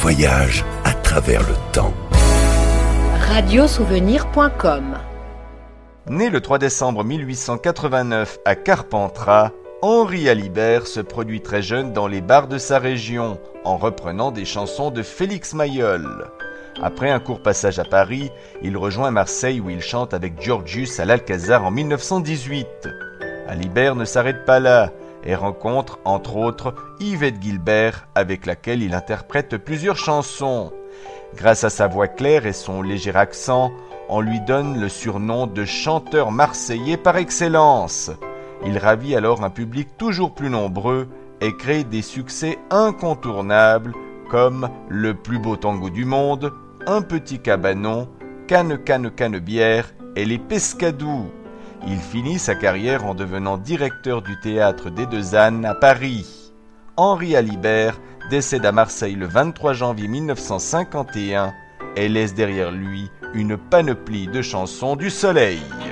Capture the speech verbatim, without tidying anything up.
voyage à travers le temps. radiosouvenir point com. Né le trois décembre mille huit cent quatre-vingt-neuf à Carpentras, Henri Alibert se produit très jeune dans les bars de sa région, en reprenant des chansons de Félix Mayol. Après un court passage à Paris, il rejoint Marseille où il chante avec Georgius à l'Alcazar en mille neuf cent dix-huit. Alibert ne s'arrête pas là et rencontre, entre autres, Yvette Guilbert, avec laquelle il interprète plusieurs chansons. Grâce à sa voix claire et son léger accent, on lui donne le surnom de chanteur marseillais par excellence. Il ravit alors un public toujours plus nombreux et crée des succès incontournables comme Le plus beau tango du monde, Un petit cabanon, Canne canne canne bière et Les Pescadous. Il finit sa carrière en devenant directeur du théâtre des Deux Ânes à Paris. Henri Alibert décède à Marseille le vingt-trois janvier mille neuf cent cinquante et un et laisse derrière lui une panoplie de chansons du soleil.